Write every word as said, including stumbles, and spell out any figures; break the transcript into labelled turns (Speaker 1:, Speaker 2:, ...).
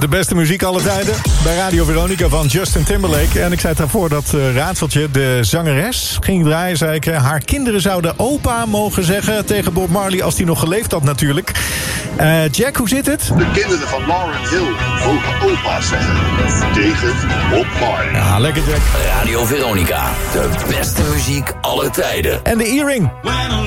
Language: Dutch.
Speaker 1: De beste muziek alle tijden bij Radio Veronica van Justin Timberlake. En ik zei daarvoor dat uh, raadseltje, de zangeres ging draaien. Zei ik, haar kinderen zouden opa mogen zeggen tegen Bob Marley als hij nog geleefd had natuurlijk. Uh, Jack, hoe zit het?
Speaker 2: De kinderen van Lauryn Hill mogen opa zeggen tegen Bob Marley.
Speaker 1: Ja, lekker Jack.
Speaker 3: Radio Veronica, de beste muziek alle tijden.
Speaker 1: En de earring.